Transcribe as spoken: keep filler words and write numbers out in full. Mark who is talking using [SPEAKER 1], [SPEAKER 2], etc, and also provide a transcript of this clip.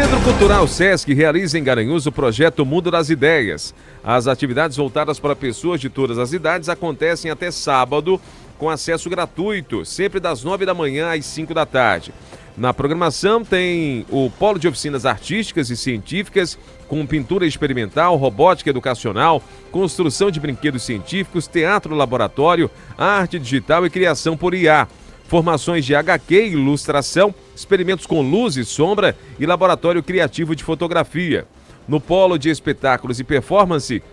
[SPEAKER 1] Centro Cultural Sesc realiza em Garanhuns o projeto Mundo das Ideias. As atividades voltadas para pessoas de todas as idades acontecem até sábado, com acesso gratuito, sempre das nove da manhã às cinco da tarde. Na programação tem o Polo de Oficinas Artísticas e Científicas, com pintura experimental, robótica educacional, construção de brinquedos científicos, teatro laboratório, arte digital e criação por I A. Formações de H Q e ilustração, experimentos com luz e sombra e laboratório criativo de fotografia. No Polo de Espetáculos e Performance,